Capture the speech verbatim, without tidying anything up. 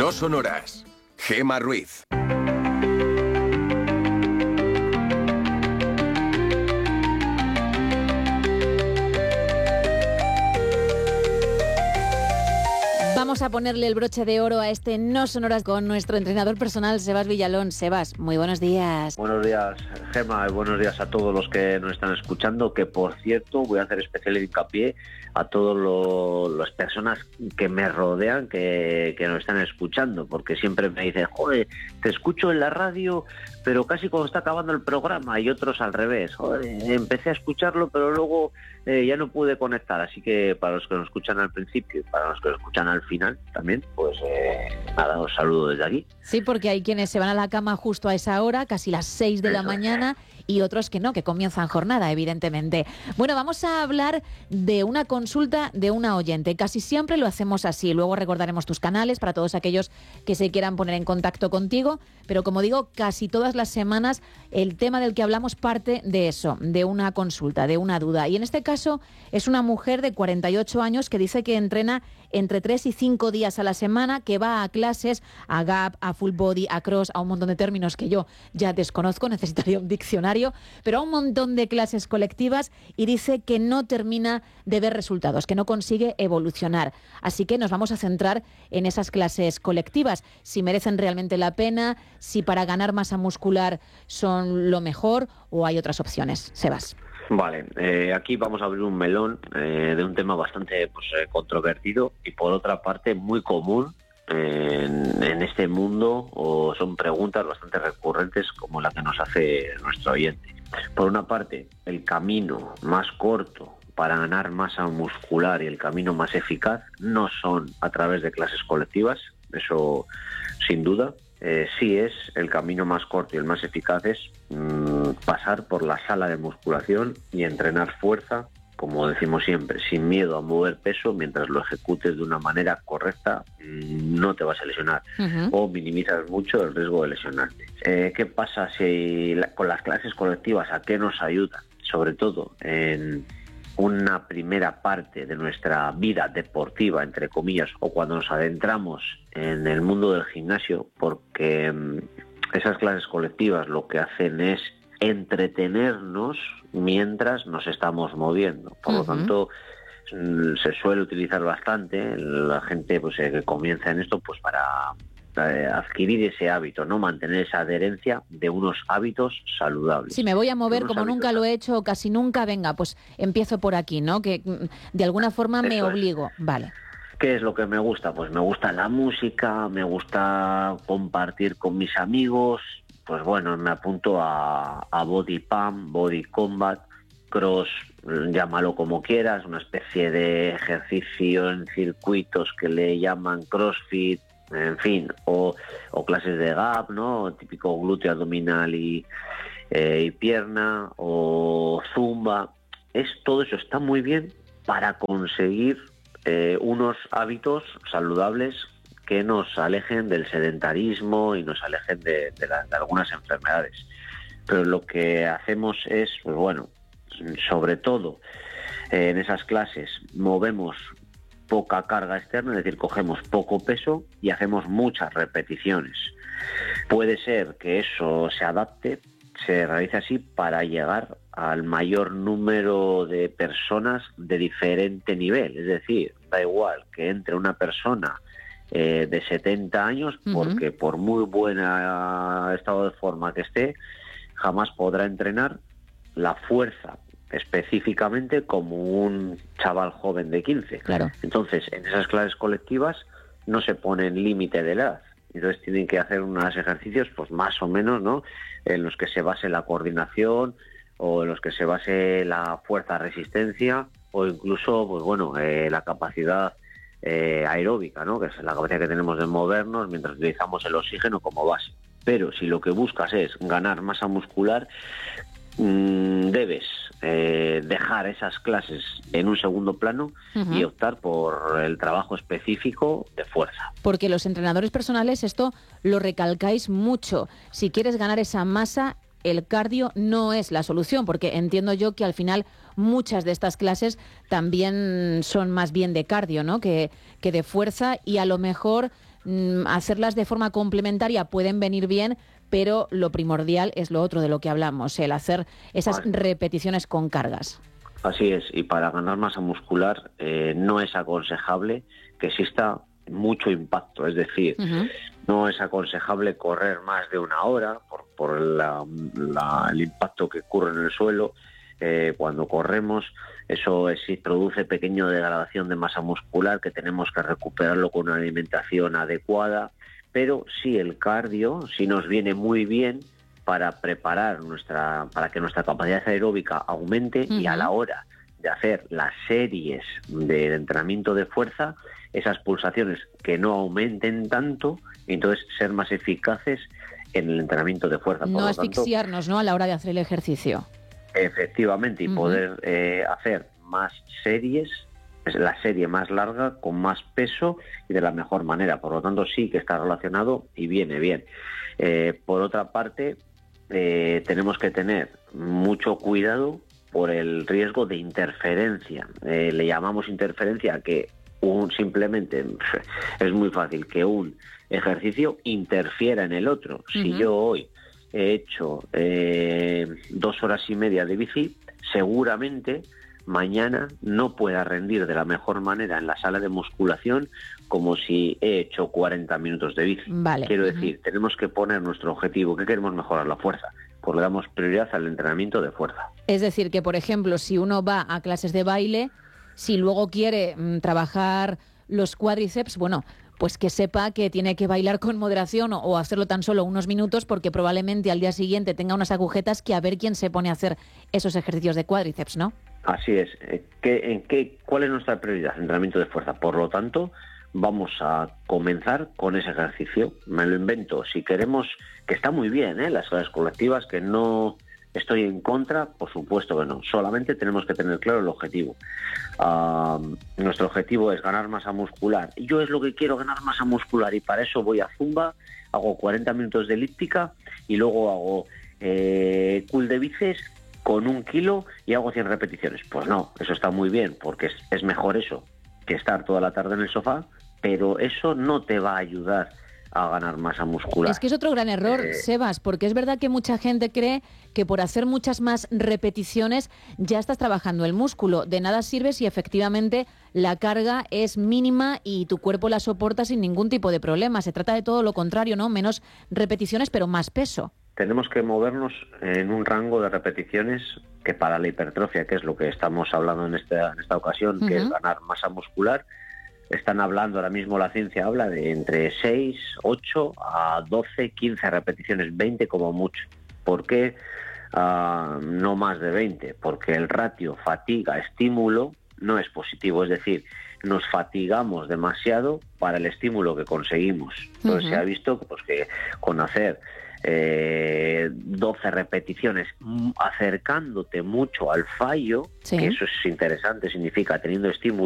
No Sonoras. Gema Ruiz. Vamos a ponerle el broche de oro a este No Sonoras con nuestro entrenador personal, Sebas Villalón. Sebas, muy buenos días. Buenos días, Gema, y buenos días a todos los que nos están escuchando, que por cierto voy a hacer especial hincapié a todas las personas que me rodean, que, que nos están escuchando, porque siempre me dicen, joder, te escucho en la radio, pero casi cuando está acabando el programa, y otros al revés. Joder, empecé a escucharlo, pero luego eh, ya no pude conectar. Así que para los que nos escuchan al principio y para los que nos escuchan al final también, pues eh, nada, os saludo desde aquí. Sí, porque hay quienes se van a la cama justo a esa hora, casi las seis de la mañana, y otros que no, que comienzan jornada, evidentemente. Bueno, vamos a hablar de una consulta de una oyente. Casi siempre lo hacemos así. Luego recordaremos tus canales para todos aquellos que se quieran poner en contacto contigo. Pero como digo, casi todas las semanas el tema del que hablamos parte de eso, de una consulta, de una duda. Y en este caso es una mujer de cuarenta y ocho años que dice que entrena entre tres y cinco días a la semana, que va a clases, a gap, a full body, a cross, a un montón de términos que yo ya desconozco, necesitaría un diccionario, pero a un montón de clases colectivas, y dice que no termina de ver resultados, que no consigue evolucionar. Así que nos vamos a centrar en esas clases colectivas, si merecen realmente la pena, si para ganar masa muscular son lo mejor o hay otras opciones. Sebas. Vale, eh, aquí vamos a abrir un melón eh, de un tema bastante pues, eh, controvertido y por otra parte muy común eh, en, en este mundo, o son preguntas bastante recurrentes como la que nos hace nuestro oyente. Por una parte, el camino más corto para ganar masa muscular y el camino más eficaz no son a través de clases colectivas, eso sin duda. Eh, sí es el camino más corto y el más eficaz es mmm, pasar por la sala de musculación y entrenar fuerza, como decimos siempre, sin miedo a mover peso. Mientras lo ejecutes de una manera correcta, mmm, no te vas a lesionar uh-huh. o minimizas mucho el riesgo de lesionarte. Eh, ¿Qué pasa si la, con las clases colectivas a qué nos ayudan? Sobre todo en una primera parte de nuestra vida deportiva, entre comillas, o cuando nos adentramos en el mundo del gimnasio, porque esas clases colectivas lo que hacen es entretenernos mientras nos estamos moviendo. Por uh-huh. lo tanto, se suele utilizar bastante la gente pues, que comienza en esto pues para adquirir ese hábito, no mantener esa adherencia de unos hábitos saludables. Si me voy a mover como nunca lo he hecho, casi nunca, venga, pues empiezo por aquí, ¿no? Que de alguna forma me Eso obligo. Es. Vale. ¿Qué es lo que me gusta? Pues me gusta la música, me gusta compartir con mis amigos, pues bueno, me apunto a, a Body Pump, Body Combat, Cross, llámalo como quieras, una especie de ejercicio en circuitos que le llaman CrossFit, en fin, o, o clases de gap, ¿no? Típico glúteo, abdominal y, eh, y pierna, o zumba. Es, todo eso está muy bien para conseguir eh, unos hábitos saludables que nos alejen del sedentarismo y nos alejen de, de, la, de algunas enfermedades. Pero lo que hacemos es, pues bueno, sobre todo eh, en esas clases movemos poca carga externa, es decir, cogemos poco peso y hacemos muchas repeticiones. Puede ser que eso se adapte, se realice así para llegar al mayor número de personas de diferente nivel. Es decir, da igual que entre una persona eh, de setenta años, uh-huh. porque por muy buen estado de forma que esté, jamás podrá entrenar la fuerza específicamente como un chaval joven de quince. Claro. Entonces, en esas clases colectivas no se pone límite de edad. Entonces tienen que hacer unos ejercicios, pues más o menos, ¿no? En los que se base la coordinación o en los que se base la fuerza-resistencia o incluso, pues bueno, eh, la capacidad eh, aeróbica, ¿no? Que es la capacidad que tenemos de movernos mientras utilizamos el oxígeno como base. Pero si lo que buscas es ganar masa muscular, mmm, debes eh, dejar esas clases en un segundo plano uh-huh. y optar por el trabajo específico de fuerza. Porque los entrenadores personales esto lo recalcáis mucho. Si quieres ganar esa masa, el cardio no es la solución, porque entiendo yo que al final muchas de estas clases también son más bien de cardio, ¿no? que, que de fuerza, y a lo mejor mm, hacerlas de forma complementaria pueden venir bien, pero lo primordial es lo otro de lo que hablamos, el hacer esas Vale. repeticiones con cargas. Así es, y para ganar masa muscular eh, no es aconsejable que exista mucho impacto, es decir, Uh-huh. no es aconsejable correr más de una hora por, por la- la- el impacto que ocurre en el suelo. Eh, cuando corremos, eso es, sí produce pequeña degradación de masa muscular que tenemos que recuperarlo con una alimentación adecuada, pero sí el cardio sí nos viene muy bien para preparar nuestra, para que nuestra capacidad aeróbica aumente y a Ujú. la hora de hacer las series de entrenamiento de fuerza, esas pulsaciones que no aumenten tanto, y entonces ser más eficaces en el entrenamiento de fuerza. Por No lo tanto, asfixiarnos, ¿no?, a la hora de hacer el ejercicio. efectivamente, y Ujú. poder eh, hacer más series, es la serie más larga, con más peso y de la mejor manera. Por lo tanto, sí que está relacionado y viene bien. Eh, por otra parte, eh, tenemos que tener mucho cuidado por el riesgo de interferencia. Eh, le llamamos interferencia a que un, simplemente es muy fácil que un ejercicio interfiera en el otro. Si Ujú. yo hoy he hecho eh, dos horas y media de bici, seguramente mañana no pueda rendir de la mejor manera en la sala de musculación como si he hecho cuarenta minutos de bici. Vale. Quiero Ujú. decir, tenemos que poner nuestro objetivo, que queremos mejorar la fuerza, pues le damos prioridad al entrenamiento de fuerza. Es decir, que por ejemplo, si uno va a clases de baile, si luego quiere mm, trabajar los cuádriceps, bueno, pues que sepa que tiene que bailar con moderación o, o hacerlo tan solo unos minutos, porque probablemente al día siguiente tenga unas agujetas que a ver quién se pone a hacer esos ejercicios de cuádriceps, ¿no? Así es. Eh, ¿Qué, en qué, ¿Cuál es nuestra prioridad? Entrenamiento de fuerza. Por lo tanto, vamos a comenzar con ese ejercicio. Me lo invento. Si queremos, que está muy bien, ¿eh? Las clases colectivas, que no estoy en contra, por supuesto que no. Solamente tenemos que tener claro el objetivo. Uh, nuestro objetivo es ganar masa muscular. Y yo es lo que quiero, ganar masa muscular. Y para eso voy a Zumba, hago cuarenta minutos de elíptica y luego hago eh, cool de bíceps con un kilo y hago cien repeticiones. Pues no, eso está muy bien, porque es, es mejor eso que estar toda la tarde en el sofá, pero eso no te va a ayudar a ganar masa muscular. Es que es otro gran error, Eh, Sebas, porque es verdad que mucha gente cree que por hacer muchas más repeticiones ya estás trabajando el músculo. De nada sirve si efectivamente la carga es mínima y tu cuerpo la soporta sin ningún tipo de problema. Se trata de todo lo contrario, ¿no? Menos repeticiones, pero más peso. Tenemos que movernos en un rango de repeticiones que para la hipertrofia, que es lo que estamos hablando en esta, en esta ocasión, uh-huh. que es ganar masa muscular, están hablando, ahora mismo la ciencia habla de entre seis, ocho a doce, quince repeticiones, veinte como mucho. ¿Por qué uh, no más de veinte? Porque el ratio fatiga-estímulo no es positivo, es decir, nos fatigamos demasiado para el estímulo que conseguimos. Entonces uh-huh. se ha visto pues, que con hacer eh, doce repeticiones acercándote mucho al fallo, sí. que eso es interesante, significa teniendo estímulo